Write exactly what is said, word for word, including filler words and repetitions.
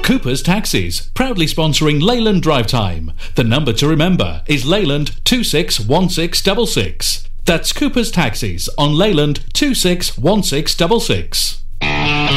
Cooper's Taxis, proudly sponsoring Leyland Drive Time. The number to remember is Leyland two six one six six six. That's Cooper's Taxis on Leyland two six one six six six.